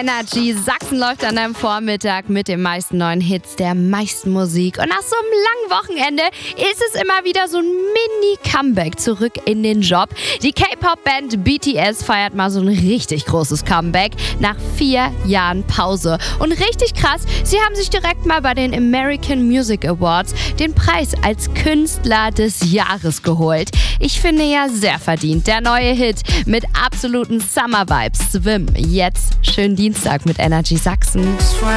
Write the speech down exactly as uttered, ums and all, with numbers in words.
Energy Sachsen läuft an einem Vormittag mit den meisten neuen Hits, der meisten Musik. Und nach so einem langen Wochenende ist es immer wieder so ein Mini-Comeback zurück in den Job. Die K-Pop-Band B T S feiert mal so ein richtig großes Comeback nach vier Jahren Pause. Und richtig krass, sie haben sich direkt mal bei den American Music Awards den Preis als Künstler des Jahres geholt. Ich finde ja sehr verdient. Der neue Hit mit absoluten Summer-Vibes, Swim. Jetzt schönen Dienstag mit Energy Sachsen.